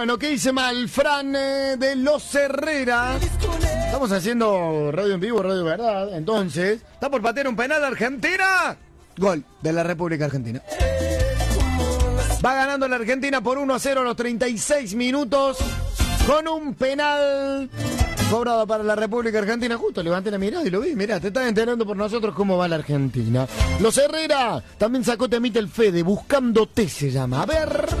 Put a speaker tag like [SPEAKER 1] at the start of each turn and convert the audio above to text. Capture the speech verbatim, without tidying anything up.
[SPEAKER 1] Bueno, ¿qué hice mal? Fran eh, de Los Herrera. Estamos haciendo radio en vivo, radio verdad. Entonces, está por patear un penal Argentina. Gol de la República Argentina. Va ganando la Argentina por uno a cero a los treinta y seis minutos. Con un penal cobrado para la República Argentina. Justo levanté la mirada y lo vi. Mirá, te estás enterando por nosotros cómo va la Argentina. Los Herrera también sacó temita el Fede. Buscándote se llama. A ver.